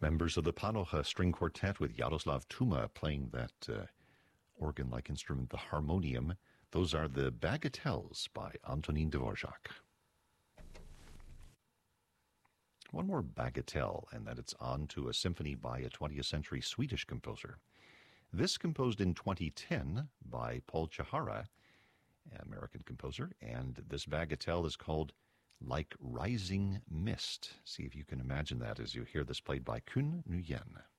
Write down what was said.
Members of the Panocha String Quartet with Yaroslav Tuma playing that organ-like instrument, the harmonium. Those are the Bagatelles by Antonin Dvorak. One more bagatelle, and that it's on to a symphony by a 20th century Swedish composer. This composed in 2010 by Paul Chahara, an American composer, and this bagatelle is called Like Rising Mist. See if you can imagine that as you hear this played by Kun Nguyen.